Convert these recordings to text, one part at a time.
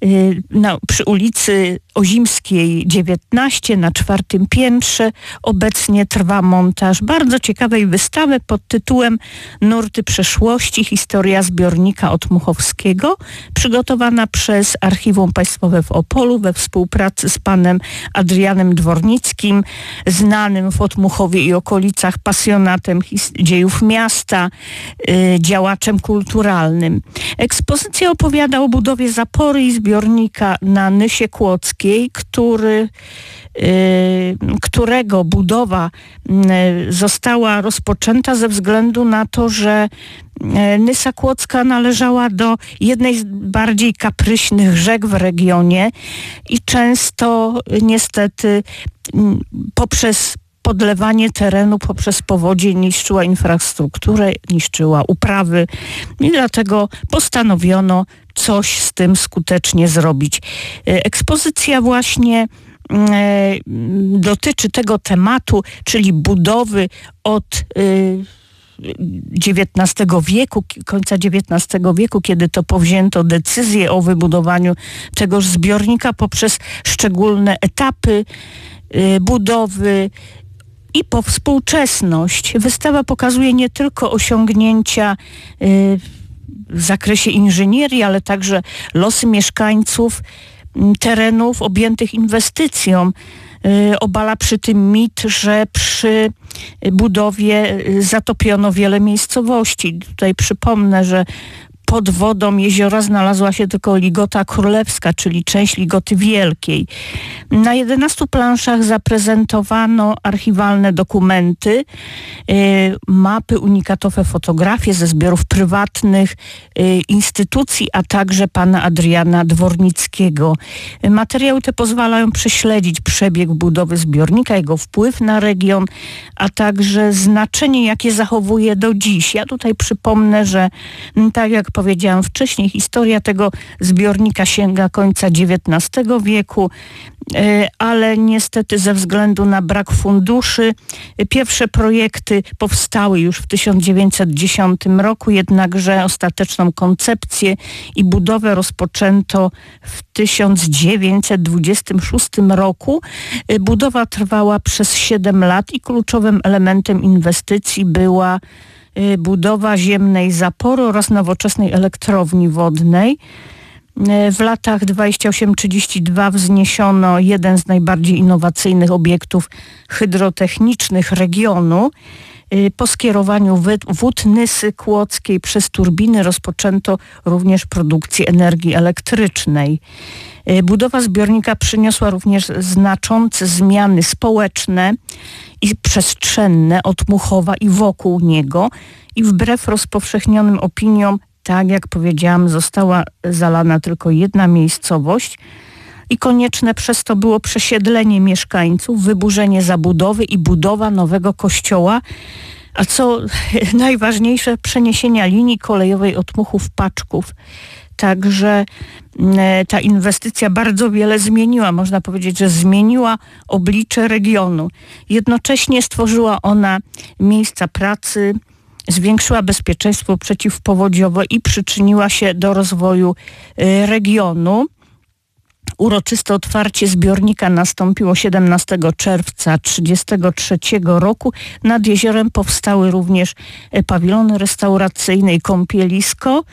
przy ulicy Ozimskiej 19 na 4. piętrze obecnie trwa montaż bardzo ciekawej wystawy pod tytułem Nurty przeszłości. Historia zbiornika Otmuchowskiego, przygotowana przez Archiwum Państwowe w Opolu we współpracy z panem Adrianem Dwornickim, znanym w Otmuchowie i okolicach pasjonatem dziejów miasta, działaczem kulturalnym. Ekspozycja opowiada o budowie zapory i zbiornika na Nysie Kłodzkiej, którego budowa została rozpoczęta ze względu na to, że Nysa Kłodzka należała do jednej z bardziej kapryśnych rzek w regionie i często niestety poprzez podlewanie terenu, poprzez powodzie niszczyła infrastrukturę, niszczyła uprawy i dlatego postanowiono coś z tym skutecznie zrobić. Ekspozycja właśnie dotyczy tego tematu, czyli budowy od XIX wieku, końca XIX wieku, kiedy to powzięto decyzję o wybudowaniu tegoż zbiornika poprzez szczególne etapy budowy i po współczesność. Wystawa pokazuje nie tylko osiągnięcia w zakresie inżynierii, ale także losy mieszkańców terenów objętych inwestycją. Obala przy tym mit, że przy budowie zatopiono wiele miejscowości. Tutaj przypomnę, że pod wodą jeziora znalazła się tylko Ligota Królewska, czyli część Ligoty Wielkiej. Na 11 planszach zaprezentowano archiwalne dokumenty, mapy, unikatowe fotografie ze zbiorów prywatnych instytucji, a także pana Adriana Dwornickiego. Materiały te pozwalają prześledzić przebieg budowy zbiornika, jego wpływ na region, a także znaczenie, jakie zachowuje do dziś. Ja tutaj przypomnę, że tak jak powiedziałam wcześniej, historia tego zbiornika sięga końca XIX wieku, ale niestety ze względu na brak funduszy pierwsze projekty powstały już w 1910 roku, jednakże ostateczną koncepcję i budowę rozpoczęto w 1926 roku. Budowa trwała przez 7 lat i kluczowym elementem inwestycji była budowa ziemnej zapory oraz nowoczesnej elektrowni wodnej. W latach 28-32 wzniesiono jeden z najbardziej innowacyjnych obiektów hydrotechnicznych regionu. Po skierowaniu wód Nysy Kłodzkiej przez turbiny rozpoczęto również produkcję energii elektrycznej. Budowa zbiornika przyniosła również znaczące zmiany społeczne i przestrzenne Otmuchowa i wokół niego i wbrew rozpowszechnionym opiniom, tak jak powiedziałam, została zalana tylko jedna miejscowość i konieczne przez to było przesiedlenie mieszkańców, wyburzenie zabudowy i budowa nowego kościoła, a co najważniejsze, przeniesienia linii kolejowej Otmuchów-Paczków. Także ta inwestycja bardzo wiele zmieniła. Można powiedzieć, że zmieniła oblicze regionu. Jednocześnie stworzyła ona miejsca pracy, zwiększyła bezpieczeństwo przeciwpowodziowe i przyczyniła się do rozwoju regionu. Uroczyste otwarcie zbiornika nastąpiło 17 czerwca 1933 roku. Nad jeziorem powstały również pawilony restauracyjne i kąpielisko.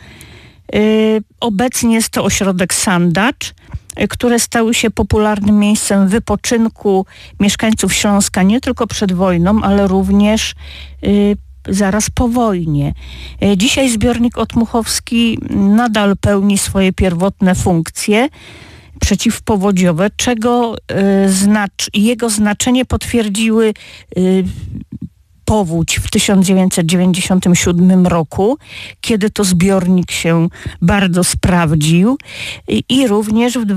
Obecnie jest to ośrodek sandacz, które stały się popularnym miejscem wypoczynku mieszkańców Śląska nie tylko przed wojną, ale również zaraz po wojnie. Dzisiaj zbiornik Otmuchowski nadal pełni swoje pierwotne funkcje przeciwpowodziowe, czego jego znaczenie potwierdziły powódź w 1997 roku, kiedy to zbiornik się bardzo sprawdził i również w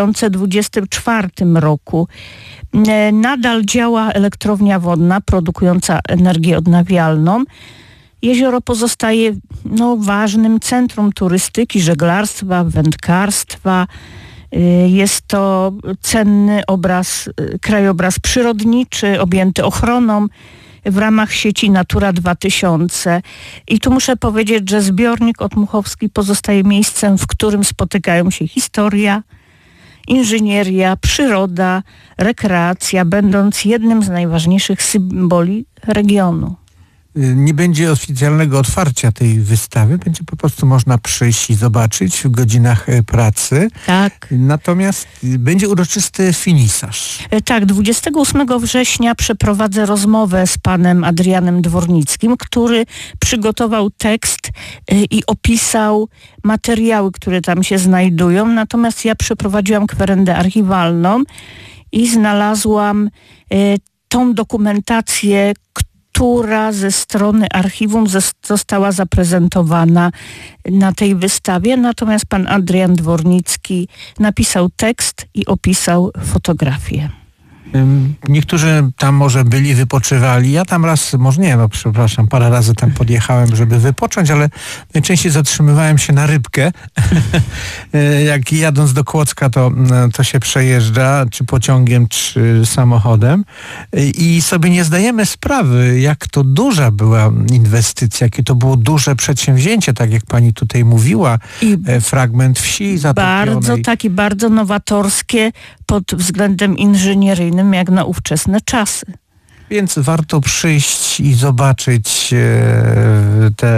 2024 roku. Nadal działa elektrownia wodna produkująca energię odnawialną. Jezioro pozostaje ważnym centrum turystyki, żeglarstwa, wędkarstwa. Jest to cenny krajobraz przyrodniczy, objęty ochroną. w ramach sieci Natura 2000. I tu muszę powiedzieć, że zbiornik Otmuchowski pozostaje miejscem, w którym spotykają się historia, inżynieria, przyroda, rekreacja, będąc jednym z najważniejszych symboli regionu. Nie będzie oficjalnego otwarcia tej wystawy, będzie po prostu można przyjść i zobaczyć w godzinach pracy. Tak. Natomiast będzie uroczysty finisaż. Tak, 28 września przeprowadzę rozmowę z panem Adrianem Dwornickim, który przygotował tekst i opisał materiały, które tam się znajdują. Natomiast ja przeprowadziłam kwerendę archiwalną i znalazłam tą dokumentację, która ze strony archiwum została zaprezentowana na tej wystawie. Natomiast pan Adrian Dwornicki napisał tekst i opisał fotografię. Niektórzy tam może byli, wypoczywali. Ja tam raz, może nie, no przepraszam, parę razy tam podjechałem, żeby wypocząć, ale najczęściej zatrzymywałem się na rybkę. Jak jadąc do Kłodzka, to się przejeżdża, czy pociągiem, czy samochodem. I sobie nie zdajemy sprawy, jak to duża była inwestycja, jakie to było duże przedsięwzięcie, tak jak pani tutaj mówiła. I fragment wsi zatopionej. Bardzo nowatorskie pod względem inżynieryjnym, jak na ówczesne czasy. Więc warto przyjść i zobaczyć te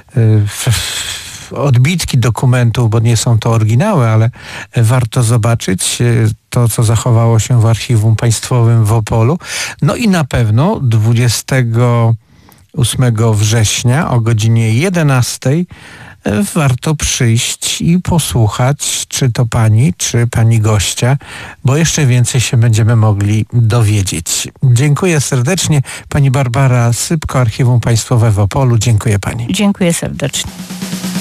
odbitki dokumentów, bo nie są to oryginały, ale warto zobaczyć to, co zachowało się w Archiwum Państwowym w Opolu. No i na pewno 28 września o godzinie 11 warto przyjść i posłuchać, czy to pani, czy pani gościa, bo jeszcze więcej się będziemy mogli dowiedzieć. Dziękuję serdecznie. Pani Barbara Sypko, Archiwum Państwowe w Opolu. Dziękuję pani. Dziękuję serdecznie.